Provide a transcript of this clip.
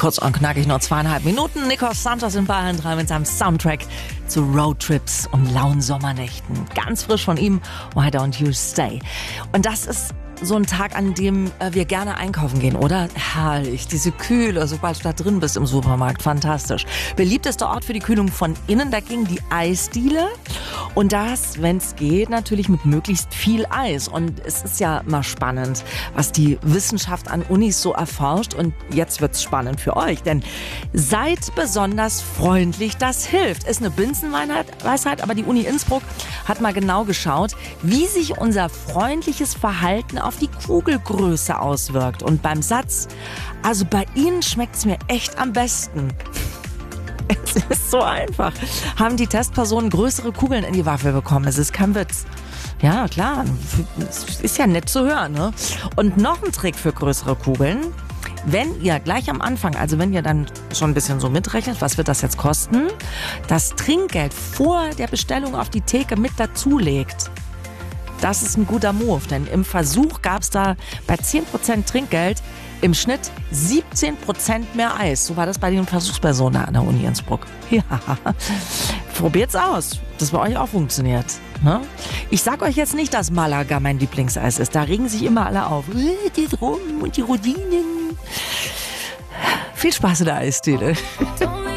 Kurz und knackig, nur 2,5 Minuten. Nikos Santos in Bayern 3 mit seinem Soundtrack zu Roadtrips und lauen Sommernächten. Ganz frisch von ihm, Why Don't You Stay? Und das ist so ein Tag, an dem wir gerne einkaufen gehen, oder? Herrlich, diese Kühle, sobald du da drin bist im Supermarkt, fantastisch. Beliebtester Ort für die Kühlung von innen dagegen die Eisdiele. Und das, wenn es geht, natürlich mit möglichst viel Eis. Und es ist ja mal spannend, was die Wissenschaft an Unis so erforscht. Und jetzt wird's spannend für euch, denn seid besonders freundlich, das hilft. Ist eine Binsenweisheit, aber die Uni Innsbruck hat mal genau geschaut, wie sich unser freundliches Verhalten auf die Kugelgröße auswirkt. Und beim Satz, also bei Ihnen schmeckt's mir echt am besten. Es ist so einfach. Haben die Testpersonen größere Kugeln in die Waffel bekommen. Es ist kein Witz. Ja, klar. Es ist ja nett zu hören, ne? Und noch ein Trick für größere Kugeln. Wenn ihr gleich am Anfang, also wenn ihr dann schon ein bisschen so mitrechnet, was wird das jetzt kosten, das Trinkgeld vor der Bestellung auf die Theke mit dazulegt. Das ist ein guter Move, denn im Versuch gab es da bei 10% Trinkgeld im Schnitt 17% mehr Eis. So war das bei den Versuchspersonen an der Uni Innsbruck. Ja, probiert's aus, das bei euch auch funktioniert. Ne? Ich sag euch jetzt nicht, dass Malaga mein Lieblingseis ist. Da regen sich immer alle auf. Die Rum und die Rosinen. Viel Spaß in der Eisdiele.